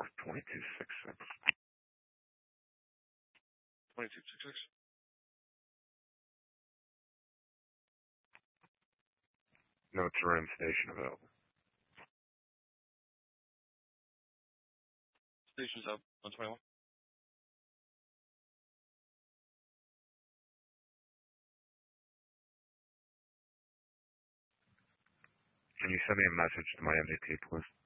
2266. 2266. No tram station available. Station's up. 121. Can you send me a message to my MVP, please?